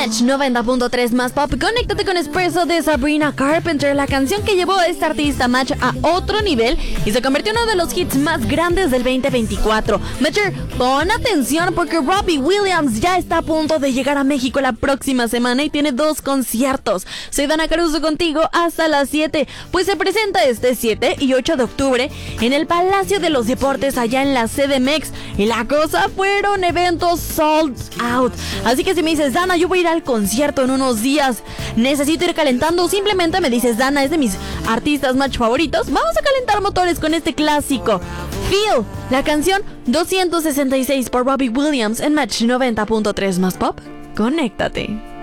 Match 90.3 más pop. Conéctate con Espresso de Sabrina Carpenter, la canción que llevó a esta artista Match a otro nivel y se convirtió en uno de los hits más grandes del 2024. Matcher, pon atención porque Robbie Williams ya está a punto de llegar a México la próxima semana y tiene 2 conciertos. Soy Dana Caruso contigo hasta las 7, pues se presenta este 7 y 8 de octubre en el Palacio de los Deportes allá en la CDMX y la cosa fueron eventos sold out. Así que si me dices, Dana, yo voy a ir al concierto en unos días, necesito ir calentando, simplemente me dices, Dana, es de mis artistas Match favoritos, vamos a calentar motores con este clásico, Feel, la canción 266 por Robbie Williams en Match 90.3 más pop. Conéctate.